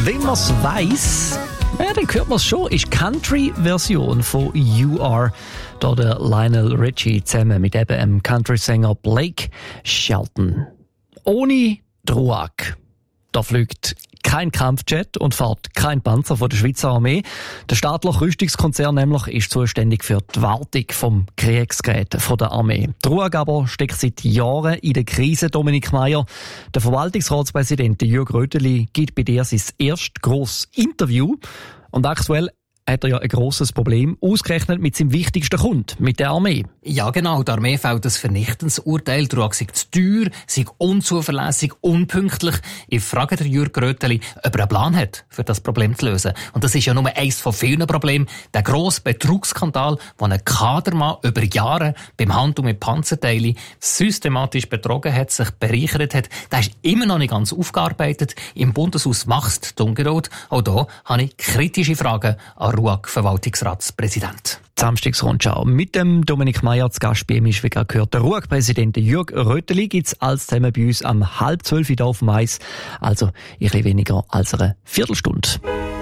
Wenn man es weiss, dann hört man es schon, ist die Country-Version von You Are. Da der Lionel Richie zusammen mit eben dem Country-Sänger Blake Shelton. Ohne Druck. Da fliegt kein Kampfjet und fährt kein Panzer von der Schweizer Armee. Der staatliche Rüstungskonzern nämlich ist zuständig für die Wartung vom Kriegsgerät von der Armee. Die Ruag aber steckt seit Jahren in der Krise, Dominik Meier. Der Verwaltungsratspräsident Jürg Röteli gibt bei dir sein erstes grosses Interview. Und aktuell hat er ja ein grosses Problem, ausgerechnet mit seinem wichtigsten Kunden, mit der Armee. Ja genau, der Armee fällt ein vernichtendes Urteil. Der Ruag sei zu teuer, sei unzuverlässig, unpünktlich. Ich frage den Jürg Röteli, ob er einen Plan hat, für das Problem zu lösen. Und das ist ja nur eines von vielen Problemen. Der grosse Betrugsskandal, wo ein Kadermann über Jahre beim Handel mit Panzerteilen systematisch betrogen hat, sich bereichert hat, der ist immer noch nicht ganz aufgearbeitet. Im Bundeshaus wächst die Ungerot. Auch da habe ich kritische Fragen an Ruag-Verwaltungsratspräsident. Samstagsrundschau. Mit dem Dominik Meier zu Gast bei ihm ist, wie gerade gehört, der Ruag-Präsident Jürg Röteli. Gibt's alles zusammen bei uns am 11:30 hier auf Mais. Also, ein bisschen weniger als eine Viertelstunde.